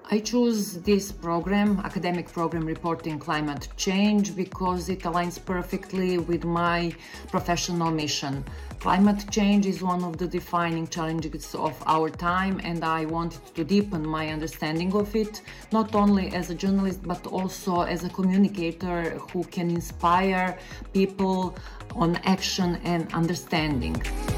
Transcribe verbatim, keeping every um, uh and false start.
I choose this program, academic program Reporting Climate Change, because it aligns perfectly with my professional mission. Climate change is one of the defining challenges of our time, and I wanted to deepen my understanding of it, not only as a journalist, but also as a communicator who can inspire people on action and understanding.